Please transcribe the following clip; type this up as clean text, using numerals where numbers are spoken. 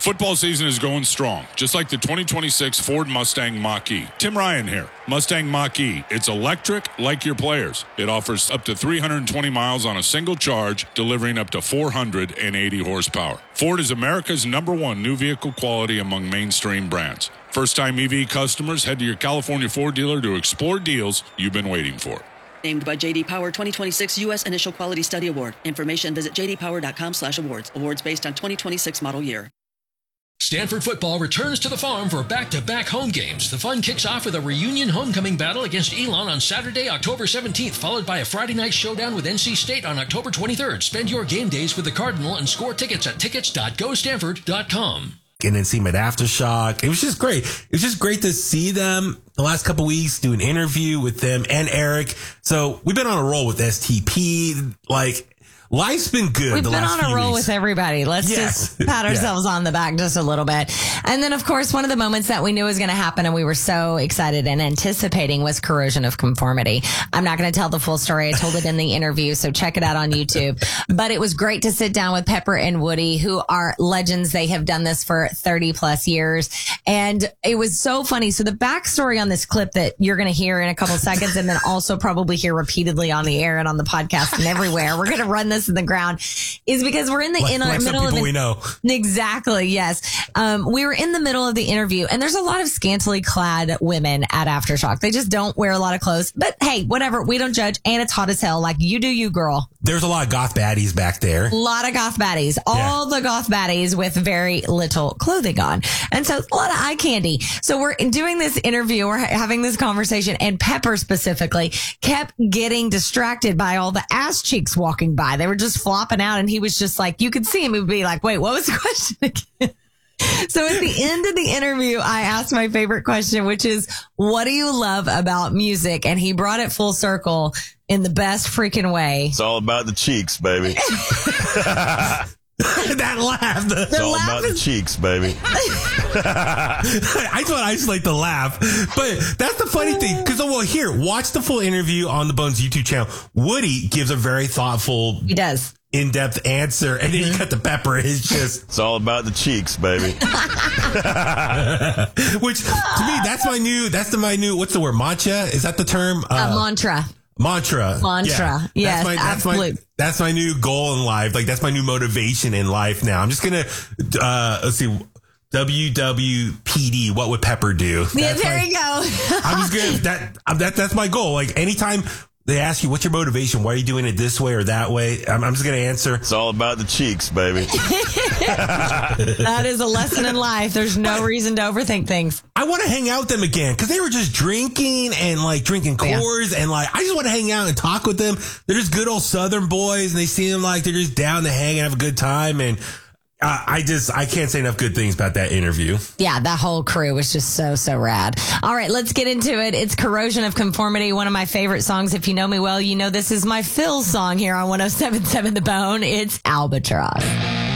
Football season is going strong, just like the 2026 Ford Mustang Mach-E. Tim Ryan here. Mustang Mach-E. It's electric like your players. It offers up to 320 miles on a single charge, delivering up to 480 horsepower. Ford is America's #1 new vehicle quality among mainstream brands. First-time EV customers, head to your California Ford dealer to explore deals you've been waiting for. Named by J.D. Power 2026 U.S. Initial Quality Study Award. Information visit jdpower.com/awards. Awards based on 2026 model year. Stanford football returns to the Farm for back-to-back home games. The fun kicks off with a reunion homecoming battle against Elon on Saturday, October 17th, followed by a Friday night showdown with NC State on October 23rd. Spend your game days with the Cardinal and score tickets at tickets.gostanford.com. And then see him at Aftershock. It was just great. It was just great to see them the last couple of weeks, do an interview with them and Eric. So we've been on a roll with STP. Like, life's been good. We've been on a roll with everybody. Let's just pat ourselves on the back just a little bit. And then, of course, one of the moments that we knew was going to happen and we were so excited and anticipating was Corrosion of Conformity. I'm not going to tell the full story. I told it in the interview, so check it out on YouTube. But it was great to sit down with Pepper and Woody, who are legends. They have done this for 30 plus years. And it was so funny. So the backstory on this clip that you're going to hear in a couple seconds and then also probably hear repeatedly on the air and on the podcast and everywhere. We're going to run this in the ground is because we're in the middle of we know. Exactly. Yes. We were in the middle of the interview and there's a lot of scantily clad women at Aftershock. They just don't wear a lot of clothes, but hey, whatever. We don't judge. And it's hot as hell. Like you do you, girl. There's a lot of goth baddies back there. A lot of goth baddies. All the goth baddies with very little clothing on. And so a lot of eye candy. So we're doing this interview. We're having this conversation and Pepper specifically kept getting distracted by all the ass cheeks walking by. They were just flopping out and he was just like, you could see him. He would be like, wait, what was the question again? So at the end of the interview, I asked my favorite question, which is, what do you love about music? And he brought it full circle in the best freaking way. It's all about the cheeks, baby. That laugh. It's all about the cheeks, baby. I thought I just like the laugh. But that's the funny thing. Because, well, here, watch the full interview on the Bones YouTube channel. Woody gives a very thoughtful. He does. In-depth answer, and then you got the Pepper. It's just it's all about the cheeks, baby. Which to me, that's my new what's the word? Mantra? Is that the term? Mantra. Yeah. Yes, absolutely. That's my new goal in life. Like that's my new motivation in life now. I'm just gonna let's see. WWPD. What would Pepper do? Yeah, there you go. I'm just gonna that's my goal. Like anytime they ask you, what's your motivation? Why are you doing it this way or that way? I'm just going to answer. It's all about the cheeks, baby. That is a lesson in life. There's no reason to overthink things. I want to hang out with them again because they were just drinking and like drinking Coors and like, I just want to hang out and talk with them. They're just good old Southern boys and they seem like they're just down to hang and have a good time. And I can't say enough good things about that interview. Yeah, that whole crew was just so rad. All right, let's get into it. It's Corrosion of Conformity, one of my favorite songs. If you know me well, you know this is my Phil song here on 107.7 The Bone. It's Albatross.